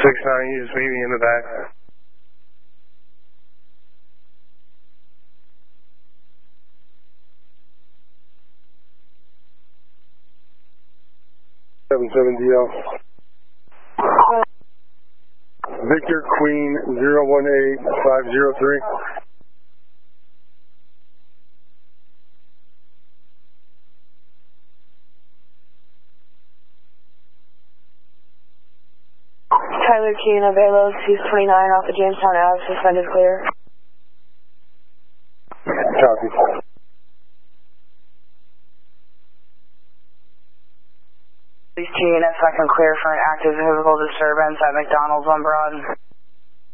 6-9, you just meet me in the back. DL. Victor Queen 018503. Tyler Keene of Velos, he's 29 off of Jamestown Ave, suspended clear. Copy. Police TNS second clear for an active physical disturbance at McDonald's on Broad.